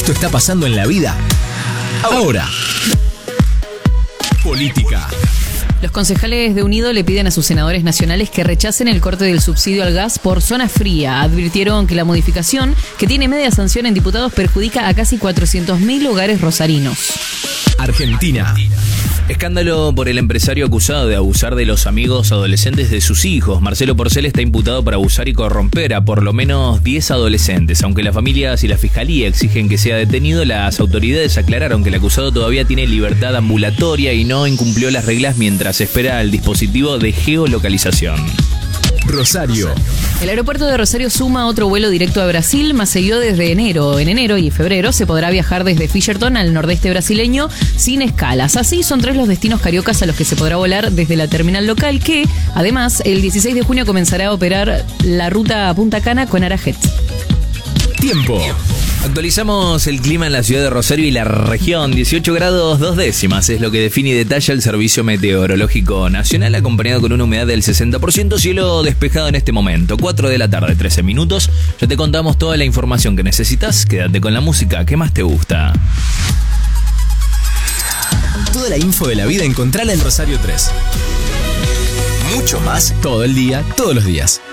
esto está pasando en la vida ahora. Política. Los concejales de Unido le piden a sus senadores nacionales que rechacen el corte del subsidio al gas por zona fría. Advirtieron que la modificación, que tiene media sanción en diputados, perjudica a casi 400.000 hogares rosarinos. Argentina. Escándalo por el empresario acusado de abusar de los amigos adolescentes de sus hijos. Marcelo Porcel está imputado por abusar y corromper a por lo menos 10 adolescentes. Aunque las familias y la fiscalía exigen que sea detenido, las autoridades aclararon que el acusado todavía tiene libertad ambulatoria y no incumplió las reglas mientras espera el dispositivo de geolocalización. Rosario. El aeropuerto de Rosario suma otro vuelo directo a Brasil, más seguido desde enero. En enero y febrero se podrá viajar desde Fisherton al nordeste brasileño sin escalas. Así son 3 los destinos cariocas a los que se podrá volar desde la terminal local, que además el 16 de junio comenzará a operar la ruta a Punta Cana con Arajet. Tiempo. Actualizamos el clima en la ciudad de Rosario y la región. 18 grados 2 décimas es lo que define y detalla el Servicio Meteorológico Nacional, acompañado con una humedad del 60%, cielo despejado en este momento. 4 de la tarde, 13 minutos. Ya te contamos toda la información que necesitas. Quédate con la música que más te gusta. Toda la info de la vida encontrala en Rosario 3. Mucho más todo el día, todos los días.